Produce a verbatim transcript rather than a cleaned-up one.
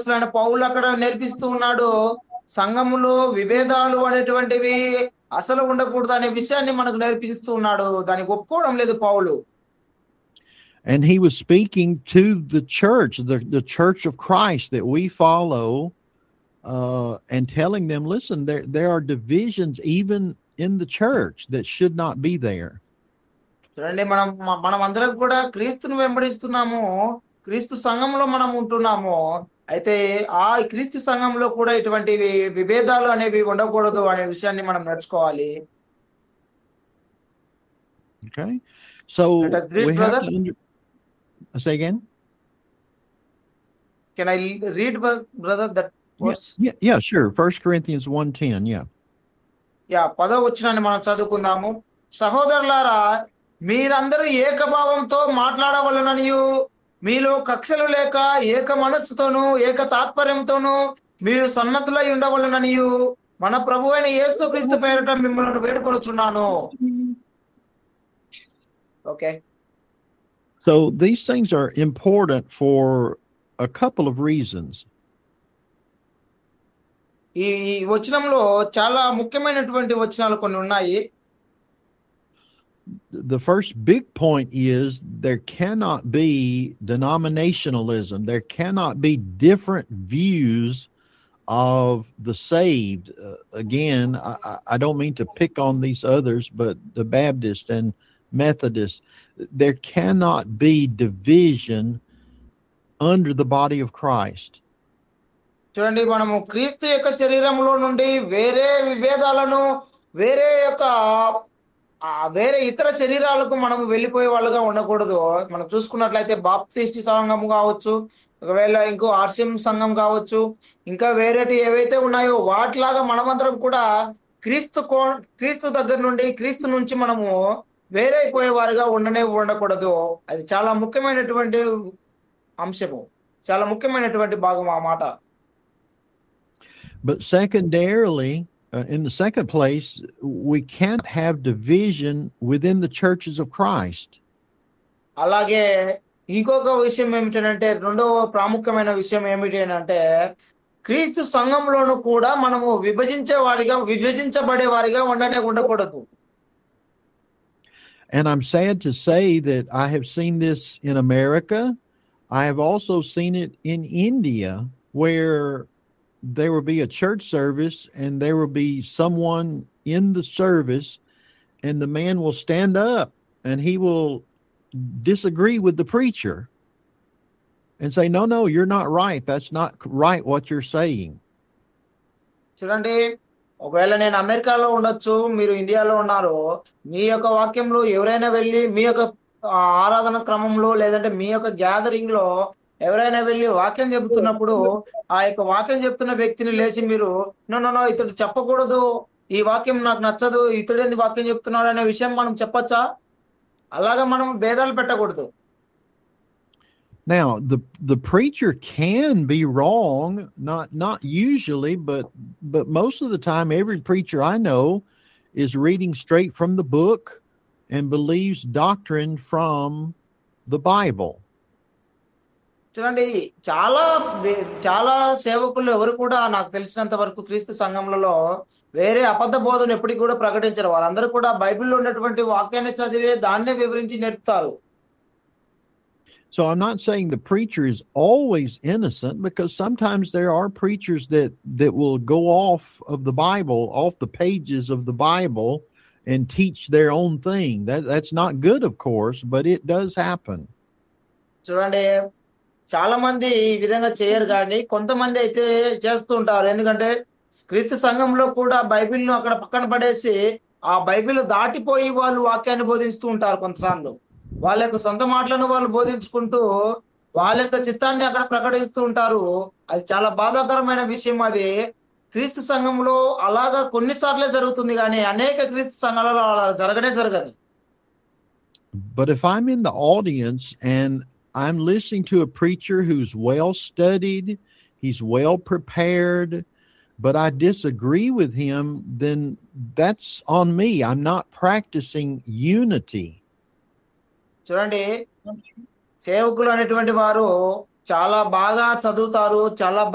అపోస్తలుడైన పౌలు అక్కడ నేర్పిస్తూ ఉన్నాడు. సంఘములో విభేదాలు అనేటువంటివి అసలు ఉండకూడదు అనే విషయాన్ని మనకు నేర్పిస్తూ ఉన్నాడు. దానికి ఒప్పుకోవడం లేదు పౌలు. And he was speaking to the church, the, the church of Christ that we follow, uh, and telling them, listen, there, there are divisions even in the church that should not be there. చూడండి, మనం మనం అందరం కూడా క్రీస్తును వెంబడిస్తున్నాము, క్రీస్తు సంఘంలో మనం ఉంటున్నాము. అయితే ఆ క్రీస్తు సంఘంలో కూడా ఇటువంటి విభేదాలు అనేవి ఉండకూడదు అనే విషయాన్ని మనం నేర్చుకోవాలి. Okay, so Let us read, we brother. have to under- say again. Can I read, brother, that verse? Yeah, yeah, yeah, sure. First Corinthians one ten, yeah. Yeah పదో వచనాన్ని మనం చదువుకుందాము. సహోదరులారా, మీరందరూ ఏకభావంతో మాట్లాడవలననియు, మీలో కక్షలు లేక ఏక మనస్సుతోనూ ఏక తాత్పర్యంతోనూ మీరు సన్నద్ధులై ఉండవలననియు మన ప్రభువైన యేసుక్రీస్తు పేరిట మిమ్మల్ని వేడుకొనుచున్నాను. Okay, So these things are important for a couple of reasons. ఈ ఈ వచనంలో చాలా ముఖ్యమైనటువంటి వచనాలు కొన్ని ఉన్నాయి. The first big point is there cannot be denominationalism. There cannot be different views of the saved. Uh, again, I, I don't mean to pick on these others, but the Baptist and Methodist, there cannot be division under the body of Christ. చూడండి, మనము క్రీస్తు యొక్క శరీరంలో నుండి వేరే విభేదాలను వేరే యొక్క వేరే ఇతర శరీరాలకు మనం వెళ్ళిపోయే వాళ్ళుగా ఉండకూడదు. మనం చూసుకున్నట్లయితే బాప్టిస్ట్ సంఘం కావచ్చు, ఒకవేళ ఇంకో ఆర్సిఎం సంఘం కావచ్చు, ఇంకా వేరేటి ఏవైతే ఉన్నాయో వాటిలాగా మనమందరం కూడా క్రీస్తు కో క్రీస్తు దగ్గర నుండి క్రీస్తు నుంచి మనము వేరైపోయే వారిగా ఉండనే ఉండకూడదు. అది చాలా ముఖ్యమైనటువంటి అంశము, చాలా ముఖ్యమైనటువంటి భాగం ఆ మాట. But secondarily, uh, in the second place, we can't have division within the churches of Christ. అలాగే ఇంకొక విషయం ఏమిటంటే, రెండవ ప్రాముఖ్యమైన విషయం ఏమిటి అంటే, క్రీస్తు సంఘంలోనూ కూడా మనము విభజించే వారిగా విభజించబడే వారిగా ఉండనే ఉండకూడదు. And I'm sad to say that I have seen this in America. I have also seen it in India, where there will be a church service and there will be someone in the service and the man will stand up and he will disagree with the preacher and say, no, no, you're not right. That's not right what you're saying. చూడండి, ఒకవేళ నేను అమెరికాలో ఉండొచ్చు, మీరు ఇండియాలో ఉన్నారు, మీ యొక్క వాక్యంలో ఎవరైనా వెళ్ళి మీ యొక్క ఆరాధన క్రమంలో లేదంటే మీ యొక్క గ్యాదరింగ్ లో ఎవరైనా వెళ్ళి వాక్యం చెబుతున్నప్పుడు ఆ యొక్క వాక్యం చెప్తున్న వ్యక్తిని లేచి మీరు నో నో నో ఇతడు చెప్పకూడదు, ఈ వాక్యం నాకు నచ్చదు, ఇతడేంది వాక్యం చెప్తున్నాడు అనే విషయం మనం చెప్పచ్చా? అలాగా మనం భేదాలు పెట్టకూడదు. Now, the the preacher can be wrong, not not usually, but but most of the time, every preacher I know is reading straight from the book and believes doctrine from the Bible. చూడండి, చాలా చాలా సేవకులు ఎవరు కూడా నాకు తెలిసినంత వరకు క్రీస్తు సంఘములలో వేరే అబద్ధ బోధన ఎప్పటికీ కూడా ప్రకటించరు. వాళ్ళందరూ కూడా బైబిల్లో ఉన్నటువంటి వాక్యాన్ని చదివే దాన్నే వివరించి నేర్పుతారు. So I'm not saying the preacher is always innocent, because sometimes there are preachers that that will go off of the Bible, off the pages of the Bible, and teach their own thing. That that's not good, of course, but it does happen. చూడండి, చాలా మంది ఈ విధంగా చేయరు, కానీ కొంతమంది అయితే చేస్తూ ఉంటారు. ఎందుకంటే క్రీస్తు సంఘంలో కూడా బైబిల్ను అక్కడ పక్కన పడేసి ఆ బైబిల్ దాటిపోయి వాళ్ళు వాక్యాన్ని బోధిస్తూ ఉంటారు. కొంతసార్లు వాళ్ళ యొక్క సొంత మాటలను వాళ్ళు బోధించుకుంటూ వాళ్ళ యొక్క చిత్తాన్ని అక్కడ ప్రకటిస్తూ ఉంటారు. అది చాలా బాధాకరమైన విషయం. అది క్రీస్తు సంఘంలో అలాగా కొన్నిసార్లే జరుగుతుంది, కానీ అనేక క్రీస్తు సంఘాలలో అలా జరగనే జరగదు. But if I'm in the audience and I'm listening to a preacher who's well studied, he's well prepared, but I disagree with him, then that's on me. I'm not practicing unity. చూడండి, సేవకులు అనేటువంటి వారు చాలా బాగా చదువుతారు, చాలా